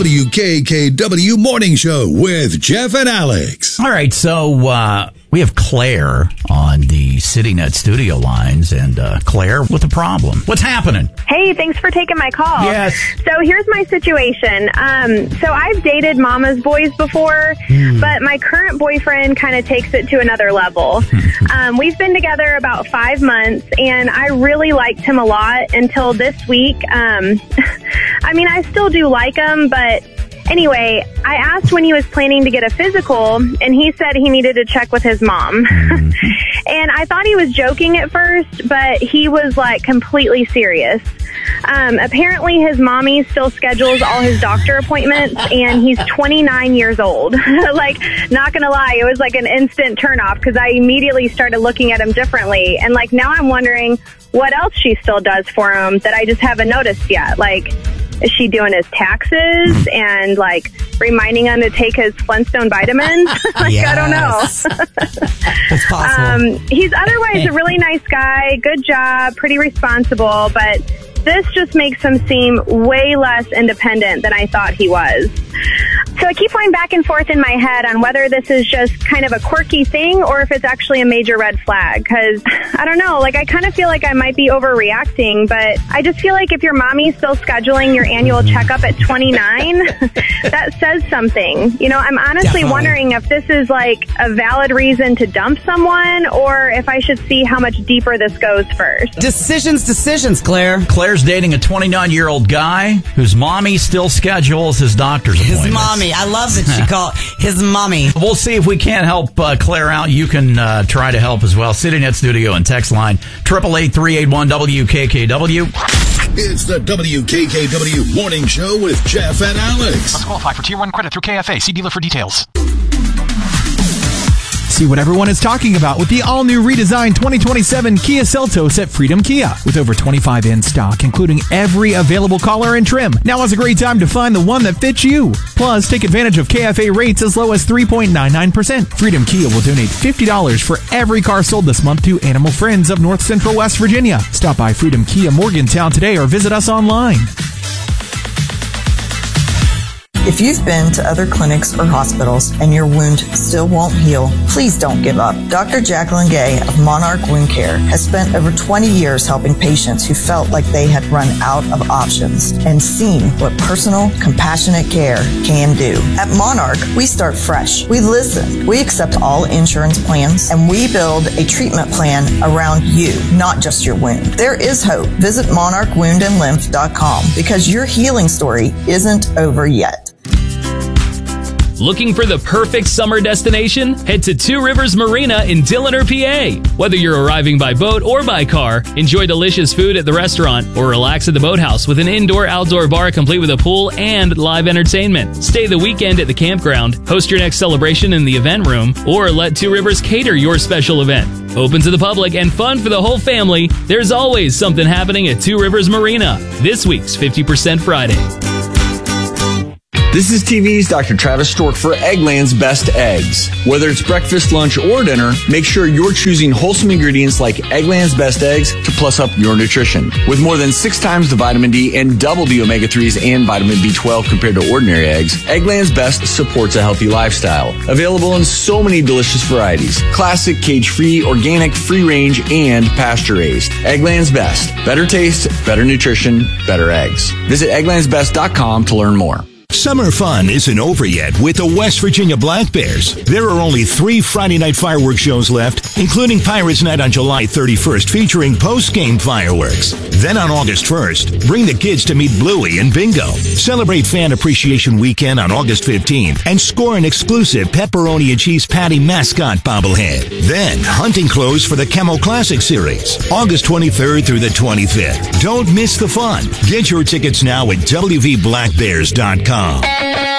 WKKW Morning Show with Jeff and Alex. All right, so we have Claire on the CityNet studio lines. And Claire, what's the problem? What's happening? Hey, thanks for taking my call. Yes. So here's my situation. So I've dated mama's boys before, but my current boyfriend kind of takes it to another level. We've been together about 5 months, and I really liked him a lot until this week. I mean, I still do like him, but anyway, I asked when he was planning to get a physical, and he said he needed to check with his mom. And I thought he was joking at first, but he was like completely serious. Apparently his mommy still schedules all his doctor appointments, and he's 29 years old. Like, not gonna lie, it was like an instant turnoff because I immediately started looking at him differently. And like, now I'm wondering what else she still does for him that I just haven't noticed yet. Like, is she doing his taxes and, like, reminding him to take his Flintstone vitamins? Like, yes. I don't know. It's possible. He's otherwise a really nice guy, good job, pretty responsible, but this just makes him seem way less independent than I thought he was. So I keep going back and forth in my head on whether this is just kind of a quirky thing or if it's actually a major red flag. Because, I don't know, like, I kind of feel like I might be overreacting, but I just feel like if your mommy's still scheduling your annual checkup at 29, that says something. You know, I'm honestly wondering if this is, like, a valid reason to dump someone or if I should see how much deeper this goes first. Decisions, Claire. Claire's dating a 29-year-old guy whose mommy still schedules his doctor's appointments. His mommy. I love that she called his mommy. We'll see if we can't help Claire out. You can try to help as well. CityNet Studio and text line 888-381-WKKW. It's the WKKW Morning Show with Jeff and Alex. Must qualify for Tier 1 credit through KFA. See dealer for details. See what everyone is talking about with the all-new redesigned 2027 Kia Seltos at Freedom Kia. With over 25 in stock, including every available color and trim. Now is a great time to find the one that fits you. Plus, take advantage of KFA rates as low as 3.99%. Freedom Kia will donate $50 for every car sold this month to Animal Friends of North Central West Virginia. Stop by Freedom Kia Morgantown today or visit us online. If you've been to other clinics or hospitals and your wound still won't heal, please don't give up. Dr. Jacqueline Gay of Monarch Wound Care has spent over 20 years helping patients who felt like they had run out of options and seen what personal, compassionate care can do. At Monarch, we start fresh. We listen. We accept all insurance plans, and we build a treatment plan around you, not just your wound. There is hope. Visit monarchwoundandlymph.com because your healing story isn't over yet. Looking for the perfect summer destination? Head to Two Rivers Marina in Dilliner, PA. Whether you're arriving by boat or by car, enjoy delicious food at the restaurant or relax at the boathouse with an indoor-outdoor bar complete with a pool and live entertainment. Stay the weekend at the campground, host your next celebration in the event room, or let Two Rivers cater your special event. Open to the public and fun for the whole family, there's always something happening at Two Rivers Marina. This week's 50% Friday. This is TV's Dr. Travis Stork for Eggland's Best Eggs. Whether it's breakfast, lunch, or dinner, make sure you're choosing wholesome ingredients like Eggland's Best Eggs to plus up your nutrition. With more than 6 times the vitamin D and double the omega-3s and vitamin B12 compared to ordinary eggs, Eggland's Best supports a healthy lifestyle. Available in so many delicious varieties. Classic, cage-free, organic, free-range, and pasture-raised. Eggland's Best. Better taste, better nutrition, better eggs. Visit egglandsbest.com to learn more. Summer fun isn't over yet with the West Virginia Black Bears. There are only 3 Friday night fireworks shows left, including Pirates Night on July 31st featuring post-game fireworks. Then on August 1st, bring the kids to meet Bluey and Bingo. Celebrate Fan Appreciation Weekend on August 15th and score an exclusive pepperoni and cheese patty mascot bobblehead. Then hunting clothes for the Camel Classic Series, August 23rd through the 25th. Don't miss the fun. Get your tickets now at WVBlackBears.com.